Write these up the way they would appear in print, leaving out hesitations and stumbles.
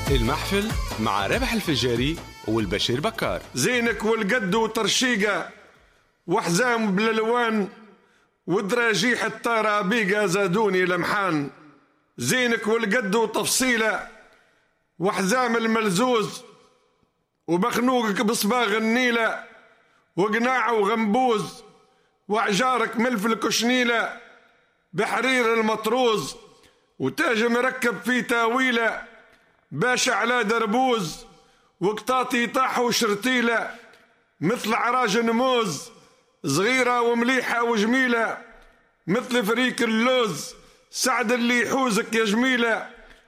المحفل مع رابح الفجاري والبشير بكار. زينك والقد وترشيقة وحزام بالالوان ودراجيح الطرابيقة زادوني لمحان. زينك والقد وتفصيلة وحزام الملزوز وبخنوقك بصباغ النيلة وقناع وغنبوز وعجارك ملف الكشنيلة بحرير المطروز وتاج مركب في تاويلة باشا على دربوز وقطاطي طاح وشرتيلة مثل عراج نموز صغيرة ومليحة وجميلة مثل فريك اللوز. سعد اللي يحوزك يا جميلة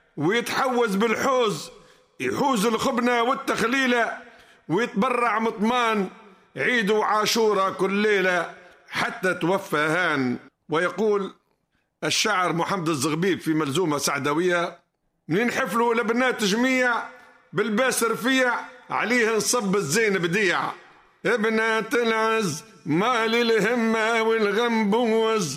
ويتحوز بالحوز يحوز الخبنة والتخليلة ويتبرع مطمان عيد وعاشورة كل ليلة حتى توفى هان. ويقول الشاعر محمد الزغبيب في ملزومة سعدوية: منين حفلوا لبنات جميع بالباس رفيع عليه نصب الزين بديع. ابنات العز مال الهمة والغنبوز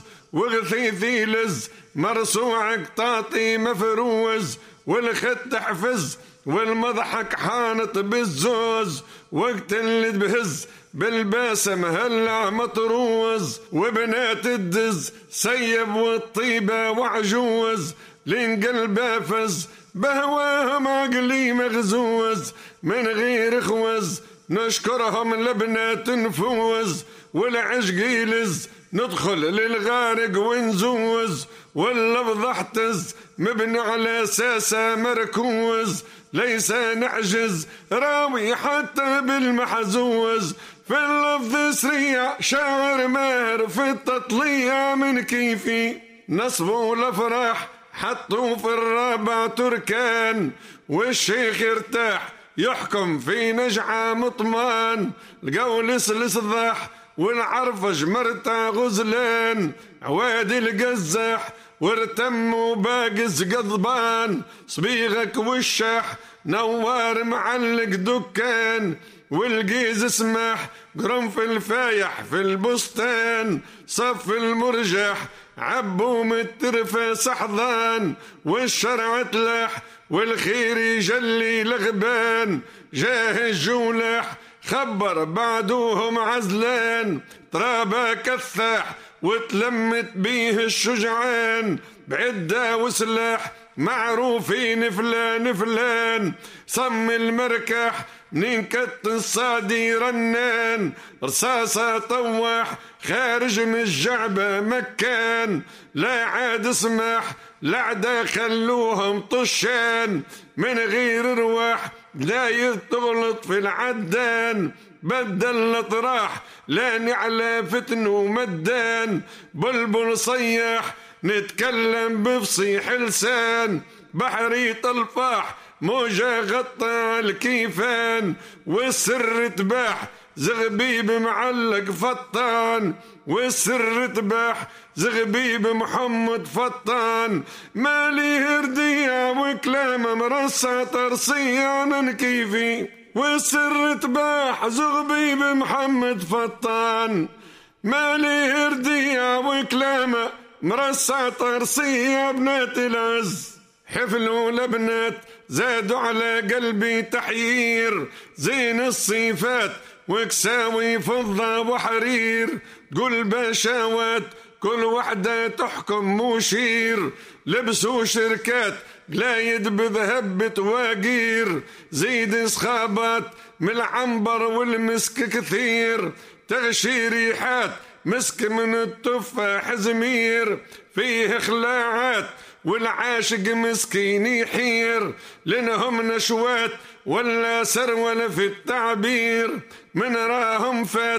وغثيثي لز مرسوع قطاطي مفروز والخط حفز والمضحك حانط بالزوز وقت اللي بهز بالباسم هلع مطروز وبنات الدز سيب والطيبة وعجوز لين قلبه فز بهواهم عقلي مغزوز من غير خوز نشكرهم لبنات نفوز والعشق يلز ندخل للغارق ونزوز واللفظ احتز مبني على اساسه مركوز ليس نعجز راوي حتى بالمحزوز في اللفظ سريع شاعر ماهر في التطليع من كيفي نصبوا الافراح حطوا في الرابع تركان والشيخ ارتاح يحكم في نجعة مطمان القول سلس ضاح والعرفج مرتا غزلان عوادي القزاح وارتم وباقز قضبان صبيغك والشاح نوار معلق دكان والقيز اسمح قرنفل فايح في البستان صف المرجح عبوا مترفة صحضان والشرع تلاح والخير يجلي لغبان جاه الجولح خبر بعدوهم عزلان ترابا كثاح وتلمت بيه الشجعان بعدة وسلاح معروفين فلان فلان صم المركح منين كت الصادي رنان رصاصة طواح خارج من الجعبة مكان لا عاد اسمح لعدا خلوهم طشان من غير رواح لا يتغلط في العدان بدل الاطراح لا نعلى فتن ومدان بلبل صيح نتكلم بفصيح لسان بحري طلفاح موجة غطى الكيفان والسر تباح زغبيب معلق فطان والسر تباح زغبيب محمد فطان مالي هردية وكلام مرصع ترصية من كيفي والسر تباح زغبيب محمد فطان مالي هردية وكلام مرصع ترصية بنات العز حفلوا لبنات زادوا على قلبي تحيير زين الصيفات وكساوي فضة وحرير قل بشاوات كل وحدة تحكم مشير لبسوا شركات قلايد بذهب بتواقير زيد صخابات من العنبر والمسك كثير تغشي ريحات مسك من التفاح زمير فيه خلاعات والعاشق مسكين يحير لنهم نشوات ولا سرول في التعبير من راهم فات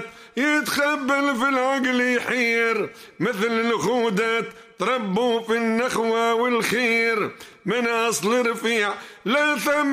يتخبل في العقل يحير مثل الخودات تربوا في النخوة والخير من أصل رفيع لا ثم